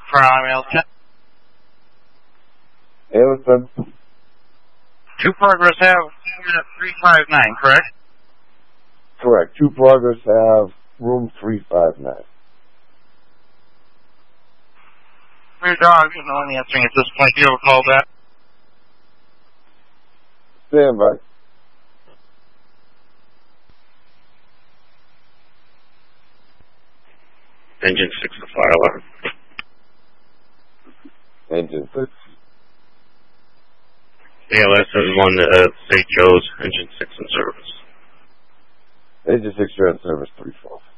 Prime L10. Hamilton. 2 Progress Ave, 359, correct? Correct. 2 Progress Ave, room 359. Your dog is no one answering at this point. Do you have a call back? Stand by. Engine 6 to fire alarm. Engine 6. ALS 71 to St. Joe's, engine 6 in service. Engine 6, you're in service 312.